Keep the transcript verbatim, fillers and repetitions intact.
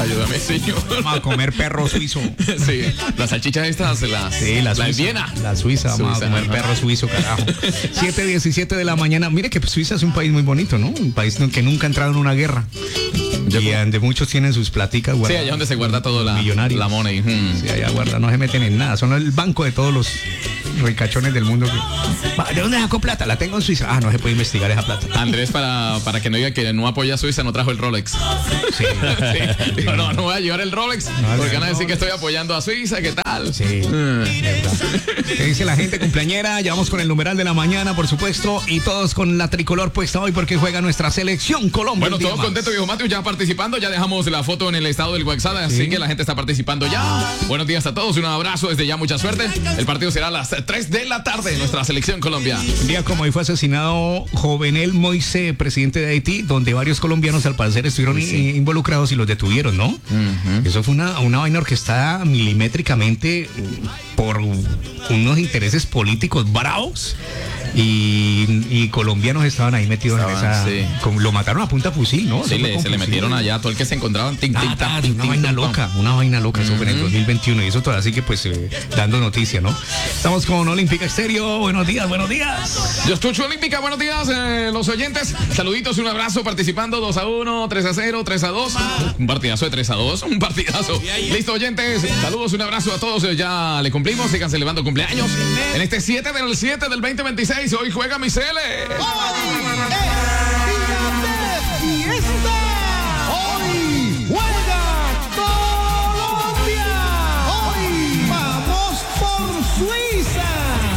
Ayúdame, señor. Vamos a comer perro suizo. Sí, las salchichas estas, las, Sí, la, la Suiza, Viena. La Suiza, vamos Suiza, a comer ajá. perro suizo, carajo. siete diecisiete de la mañana. Mire que Suiza es un país muy bonito, ¿no? Un país que nunca ha entrado en una guerra. Yo y como- donde muchos tienen sus platicas Sí, guardadas. allá donde se guarda todo la, Millonarios. la money. Hmm. Sí, allá guarda, no se meten en nada. Son el banco de todos los ricachones del mundo. Que... Va, ¿de dónde sacó plata? La tengo en Suiza. Ah, no se puede investigar esa plata. Andrés, para, para que no diga que no apoya a Suiza, no trajo el Rolex. Sí. Sí. Dijo, no, no voy a llevar el Rolex porque van a decir que estoy apoyando a Suiza, ¿qué tal? Sí, Hmm. verdad. ¿Qué dice la gente cumpleañera? Ya vamos con el numeral de la mañana, por supuesto, y todos con la tricolor puesta hoy porque juega nuestra selección Colombia. Bueno, un día todos más. contentos, viejo Matthew, ya participando. Ya dejamos la foto en el estado del WhatsApp, así Sí. que la gente está participando ya. Buenos días a todos, un abrazo desde ya, mucha suerte. El partido será a las tres de la tarde, nuestra selección Colombia. Un día como hoy fue asesinado Jovenel Moise, presidente de Haití, donde varios colombianos al parecer estuvieron Sí, sí. i- involucrados y los detuvieron, ¿no? Ujú. Eso fue una, una vaina orquestada milimétricamente mm, por unos intereses políticos bravos y, y colombianos estaban ahí metidos Estaban, en esa... sí. como lo mataron a punta fusil, ¿no? Sí, Eso fue le, con se le fusil. metieron allá todo el que se encontraban. Ting, ting, Ah, tang, tal, ting, una ting, vaina tum, pam. loca, una vaina loca, eso fue en el Ujú. dos mil veintiuno y eso todo, así que pues eh, dando noticia, ¿no? Estamos con Olímpica Estéreo, buenos días, buenos días. Yo escucho Olímpica, buenos días, eh, los oyentes. Saluditos, un abrazo, participando dos a uno, tres a cero, tres a dos. Un partidazo de tres a dos, un partidazo. Listo, oyentes, saludos, un abrazo a todos. eh, Ya le cumplimos, sigan celebrando cumpleaños. En este siete del siete del veinte veintiséis, hoy juega mi Cele.